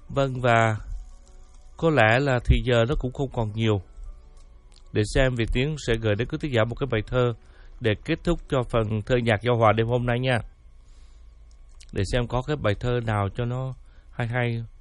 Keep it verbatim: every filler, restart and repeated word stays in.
Vâng, và có lẽ là thì giờ nó cũng không còn nhiều. Để xem Việt Tiến sẽ gửi đến quý thính giả một cái bài thơ để kết thúc cho phần thơ nhạc giao hòa đêm hôm nay nha. Để xem có cái bài thơ nào cho nó hay hay